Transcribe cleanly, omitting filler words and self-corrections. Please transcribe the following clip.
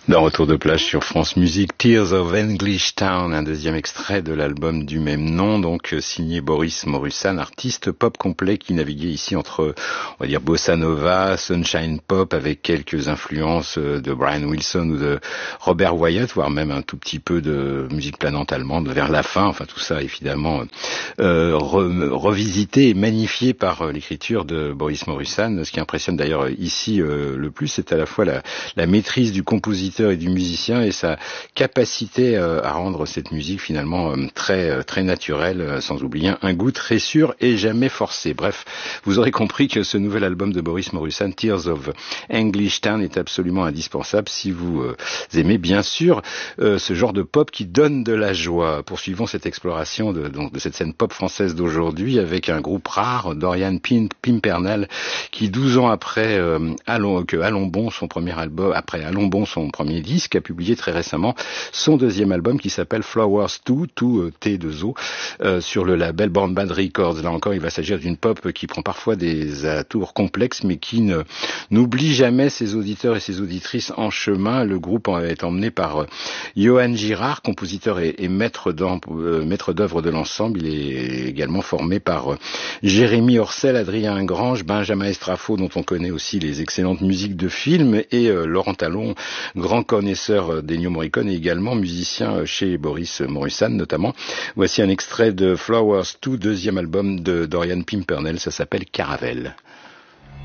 D'un retour de plage sur France Musique, Tears of English Town, un deuxième extrait de l'album du même nom, donc signé Boris Morusan, artiste pop complet qui naviguait ici entre, on va dire, bossa nova, sunshine pop, avec quelques influences de Brian Wilson ou de Robert Wyatt, voire même un tout petit peu de musique planante allemande vers la fin. Enfin, tout ça évidemment revisité et magnifié par l'écriture de Boris Morusan. Ce qui impressionne d'ailleurs ici le plus, c'est à la fois la maîtrise du compositeur et du musicien et sa capacité à rendre cette musique finalement très naturelle, sans oublier un goût très sûr et jamais forcé. Bref, vous aurez compris que ce nouvel album de Boris Morusan, Tears of English Town, est absolument indispensable si vous aimez bien sûr ce genre de pop qui donne de la joie. Poursuivons cette exploration de cette scène pop française d'aujourd'hui avec un groupe rare, Dorian Pimpernel, qui 12 ans après Allons Bon, son premier album, après Allons Bon, son premier disque, a publié très récemment son deuxième album qui s'appelle Flowers 2, T2O, sur le label Born Bad Records. Là encore, il va s'agir d'une pop qui prend parfois des atours complexes, mais qui n'oublie jamais ses auditeurs et ses auditrices en chemin. Le groupe est emmené par Johan Girard, compositeur et maître d'œuvre de l'ensemble. Il est également formé par Jérémy Orcel, Adrien Grange, Benjamin Estrafo, dont on connaît aussi les excellentes musiques de films, et Laurent Talon, grand connaisseur d'Ennio Morricone et également musicien chez Boris Morusan notamment. Voici un extrait de Flowers 2, deuxième album de Dorian Pimpernel, ça s'appelle Caravelle.